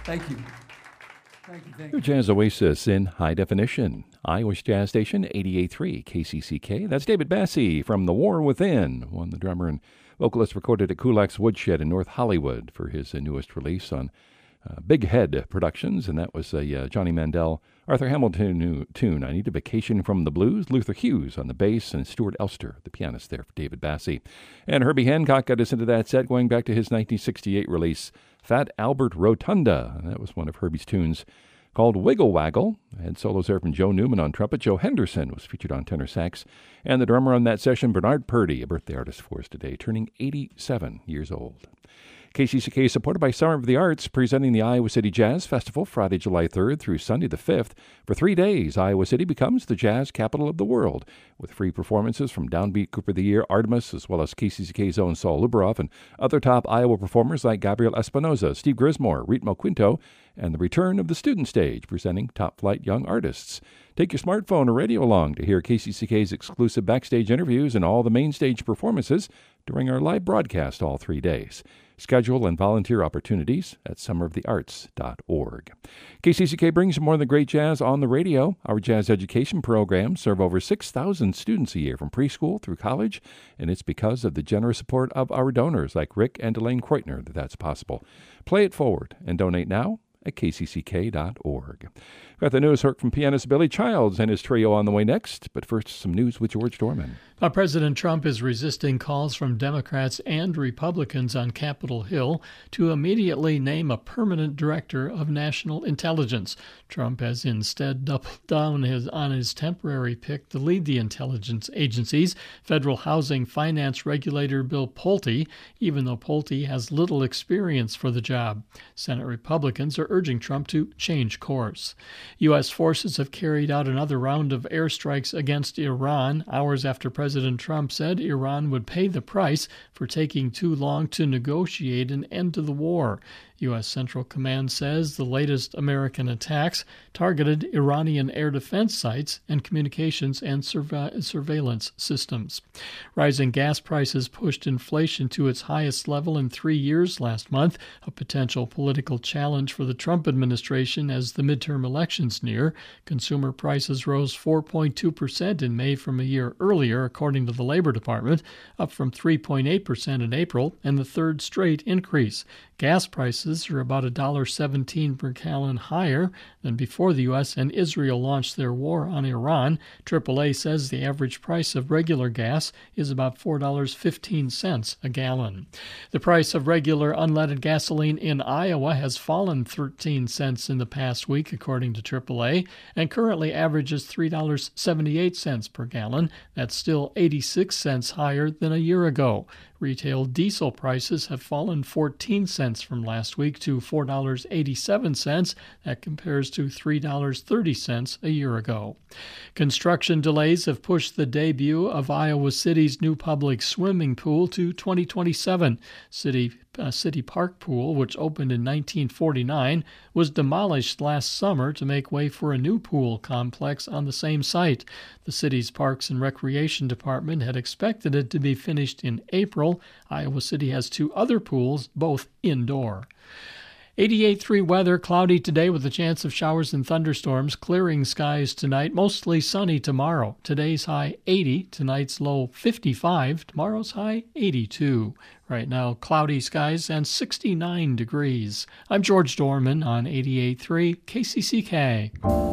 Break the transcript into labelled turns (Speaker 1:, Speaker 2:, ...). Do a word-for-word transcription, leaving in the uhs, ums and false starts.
Speaker 1: Thank you. Thank you, thank
Speaker 2: Your
Speaker 1: you.
Speaker 2: Jazz Oasis in high definition. Iowa's Jazz Station, eighty-eight point three K C C K. That's David Bassie from The War Within, one the drummer and vocalist recorded at Kulak's Woodshed in North Hollywood for his uh, newest release on uh, Big Head Productions, and that was a uh, Johnny Mandel, Arthur Hamilton new tune, I Need a Vacation from the Blues, Luther Hughes on the bass, and Stuart Elster, the pianist there for David Bassie. And Herbie Hancock got us into that set going back to his nineteen sixty-eight release, Fat Albert Rotunda, and that was one of Herbie's tunes called Wiggle Waggle. I had solos there from Joe Newman on trumpet. Joe Henderson was featured on tenor sax. And the drummer on that session, Bernard Purdy, a birthday artist for us today, turning eighty-seven years old. K C C K is supported by Summer of the Arts, presenting the Iowa City Jazz Festival Friday, July third through Sunday the fifth. For three days, Iowa City becomes the jazz capital of the world, with free performances from Downbeat Group of the Year, Artemis, as well as K C C K's own Saul Luberoff, and other top Iowa performers like Gabriel Espinoza, Steve Grismore, Ritmo Quinto, and the return of the student stage, presenting top-flight young artists. Take your smartphone or radio along to hear K C C K's exclusive backstage interviews and all the main stage performances during our live broadcast all three days. Schedule and volunteer opportunities at summer of the arts dot org. K C C K brings you more than great jazz on the radio. Our jazz education programs serve over six thousand students a year from preschool through college, and it's because of the generous support of our donors like Rick and Elaine Kreutner that that's possible. Play it forward and donate now at K C C K dot org. Got the news hook from pianist Billy Childs and his trio on the way next, but first some news with George Dorman.
Speaker 3: Uh, President Trump is resisting calls from Democrats and Republicans on Capitol Hill to immediately name a permanent director of national intelligence. Trump has instead doubled down his, on his temporary pick to lead the intelligence agencies, federal housing finance regulator Bill Pulte, even though Pulte has little experience for the job. Senate Republicans are urging Trump to change course. U S forces have carried out another round of airstrikes against Iran, hours after President Trump said Iran would pay the price for taking too long to negotiate an end to the war. U S. Central Command says the latest American attacks targeted Iranian air defense sites and communications and surve- surveillance systems. Rising gas prices pushed inflation to its highest level in three years last month, a potential political challenge for the Trump administration as the midterm elections near. Consumer prices rose four point two percent in May from a year earlier, according to the Labor Department, up from three point eight percent in April, and the third straight increase. Gas prices are about one dollar seventeen per gallon higher than before the U S and Israel launched their war on Iran. triple A says the average price of regular gas is about four dollars and fifteen cents a gallon. The price of regular unleaded gasoline in Iowa has fallen thirteen cents in the past week, according to triple A, and currently averages three dollars and seventy-eight cents per gallon. That's still eighty-six cents higher than a year ago. Retail diesel prices have fallen fourteen cents from last week to four dollars and eighty-seven cents. That compares to three dollars and thirty cents a year ago. Construction delays have pushed the debut of Iowa City's new public swimming pool to twenty twenty-seven. City Uh, City Park Pool, which opened in nineteen forty-nine, was demolished last summer to make way for a new pool complex on the same site. The city's Parks and Recreation Department had expected it to be finished in April. Iowa City has two other pools, both indoor. eighty-eight point three weather, cloudy today with a chance of showers and thunderstorms, clearing skies tonight, mostly sunny tomorrow. Today's high eighty, tonight's low fifty-five, tomorrow's high eighty-two. Right now, cloudy skies and sixty-nine degrees. I'm George Dorman on eighty-eight point three K C C K.